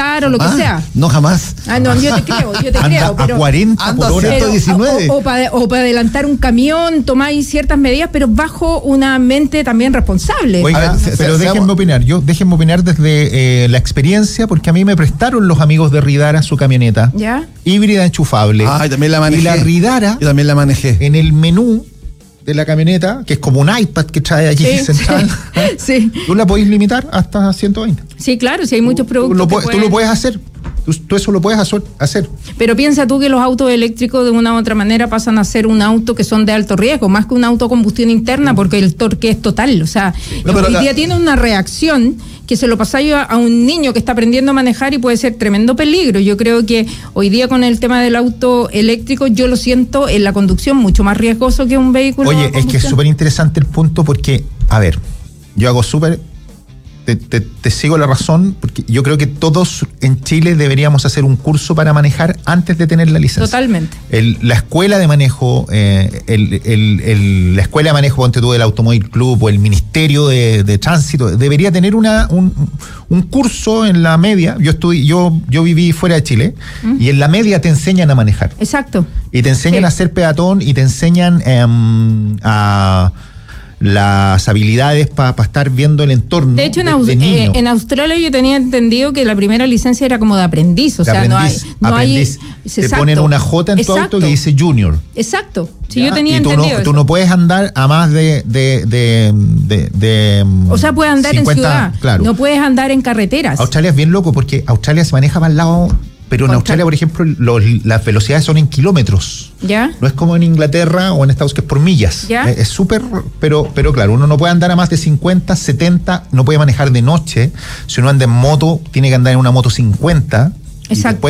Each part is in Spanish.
adelantar o lo que sea. No, jamás. No, yo te creo. Anda pero a 40 por hora. 119. O para adelantar un camión, tomáis ciertas medidas, pero bajo una mente también responsable. Oiga, pero déjenme opinar desde la experiencia, porque a mí me prestaron los amigos de Ridara su camioneta. ¿Ya? Híbrida enchufable. También la manejé. Y la Ridara, yo también la manejé. en el menú de la camioneta, que es como un iPad que trae allí central, sí. tú la podés limitar hasta 120. Sí, claro, si hay muchos productos. Tú lo puedes hacer. Tú eso lo puedes hacer. Pero piensa tú que los autos eléctricos de una u otra manera pasan a ser un auto que son de alto riesgo, más que un auto a combustión interna, porque el torque es total. O sea, hoy día tiene una reacción que se lo pasáis a un niño que está aprendiendo a manejar y puede ser tremendo peligro. Yo creo que hoy día con el tema del auto eléctrico yo lo siento en la conducción mucho más riesgoso que un vehículo. Oye, es que es súper interesante el punto porque, a ver, yo hago te sigo la razón, porque yo creo que todos en Chile deberíamos hacer un curso para manejar antes de tener la licencia. Totalmente. La escuela de manejo, la escuela de manejo, ponte tú, del Automóvil Club o el Ministerio de Tránsito, debería tener un curso en la media. Yo viví fuera de Chile y en la media te enseñan a manejar. Exacto. Y te enseñan a ser peatón y te enseñan a las habilidades para estar viendo el entorno. De hecho, en Australia yo tenía entendido que la primera licencia era como de aprendiz, o sea, no hay te ponen una J en tu auto que dice Junior. Exacto. Sí, yo tenía entendido. Tú no puedes andar a más de o sea, puedes andar 50, en ciudad, claro. No puedes andar en carreteras. Australia es bien loco porque Australia se maneja para el lado. Pero en Australia, por ejemplo, las velocidades son en kilómetros. ¿Ya? No es como en Inglaterra o en Estados Unidos, que es por millas. ¿Ya? Es súper, pero claro, uno no puede andar a más de 50, 70, no puede manejar de noche. Si uno anda en moto, tiene que andar en una moto 50. Exacto.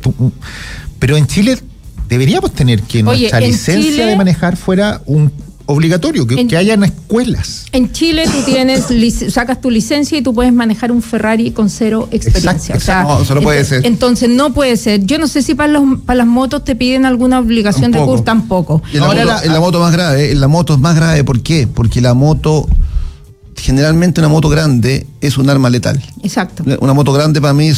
Pero en Chile deberíamos tener que nuestra licencia de manejar fuera un obligatorio, que haya en escuelas. En Chile tú sacas tu licencia y tú puedes manejar un Ferrari con 0 experiencia. Exacto. No, eso no puede ser. Entonces no puede ser. Yo no sé si para las motos te piden alguna obligación de curso, tampoco. En la moto más grave, ¿por qué? Porque la moto, generalmente una moto grande es un arma letal. Exacto. Una moto grande para mí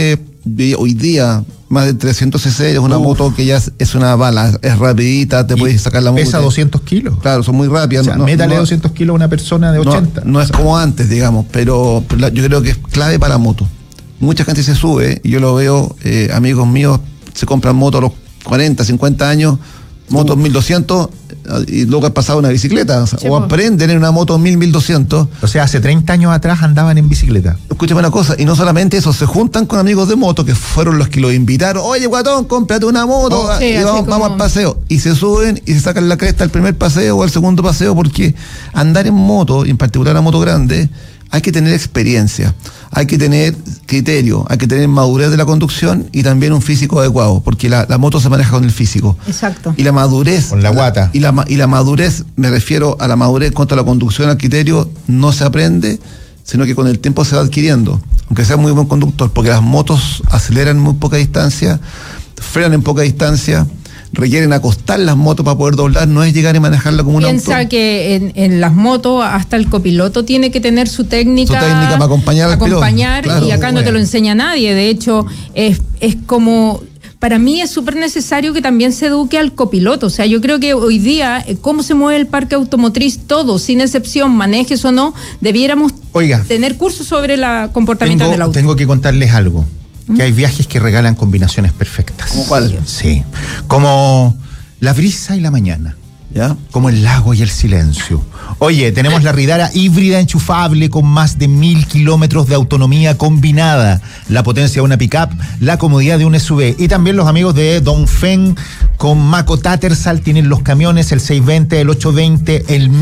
hoy día, más de 300 cc, es una moto que ya es una bala, es rapidita, te puedes sacar la moto. Pesa 200 kilos. Claro, son muy rápidas. O sea, métale 200 kilos a una persona de 80. No es como antes, digamos, pero yo creo que es clave para la moto. Mucha gente se sube, y yo lo veo, amigos míos se compran motos a los 40, 50 años, motos 1200, y luego han pasado una bicicleta, o aprenden en una moto 1200. O sea, hace 30 años atrás andaban en bicicleta. Escúchame una cosa, y no solamente eso, se juntan con amigos de moto que fueron los que los invitaron. Oye, guatón, cómprate una moto, y vamos al paseo. Y se suben y se sacan la cresta al primer paseo o al segundo paseo, porque andar en moto, y en particular la moto grande, hay que tener experiencia, hay que tener criterio, hay que tener madurez de la conducción y también un físico adecuado, porque la moto se maneja con el físico. Exacto. Y la madurez. Con la guata. Y la madurez, me refiero a la madurez contra la conducción al criterio, no se aprende, sino que con el tiempo se va adquiriendo, aunque sea muy buen conductor, porque las motos aceleran en muy poca distancia, frenan en poca distancia, requieren acostar las motos para poder doblar, no es llegar y manejarla como un auto. Piensa que en las motos hasta el copiloto tiene que tener su técnica para acompañar al piloto. Claro, y acá no te lo enseña nadie. De hecho, es como... Para mí es súper necesario que también se eduque al copiloto. O sea, yo creo que hoy día, cómo se mueve el parque automotriz, todo, sin excepción, manejes o no, debiéramos tener cursos sobre el comportamiento del auto. Tengo que contarles algo. Que hay viajes que regalan combinaciones perfectas. ¿Cómo cuál? Sí. Como la brisa y la mañana. ¿Ya? Como el lago y el silencio. Oye, tenemos la Ridara híbrida enchufable con más de 1000 kilómetros de autonomía combinada, la potencia de una pick-up, la comodidad de un SUV. Y también los amigos de Dongfeng con Mako Tattersall tienen los camiones, el 620, el 820, el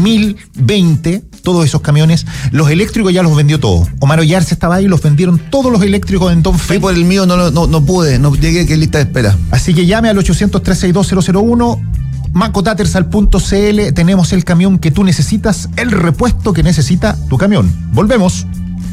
1020, todos esos camiones. Los eléctricos ya los vendió todos. Omar Ollarse estaba ahí y los vendieron todos los eléctricos en Dongfeng. Fui por el mío, no pude, no llegué, que lista de espera. Así que llame al 800-362-001. macotattersall.cl. Tenemos el camión que tú necesitas, el repuesto que necesita tu camión. Volvemos.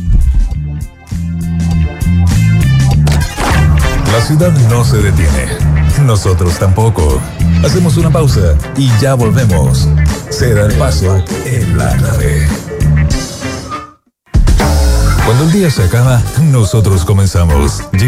La ciudad no se detiene. Nosotros tampoco. Hacemos una pausa y ya volvemos. Se da el paso en la nave. Cuando el día se acaba, nosotros comenzamos.